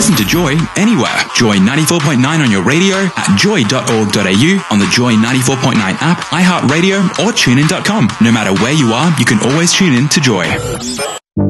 Listen to Joy anywhere. Joy 94.9 on your radio, at joy.org.au, on the Joy 94.9 app, iHeartRadio, or tunein.com. No matter where you are, you can always tune in to Joy.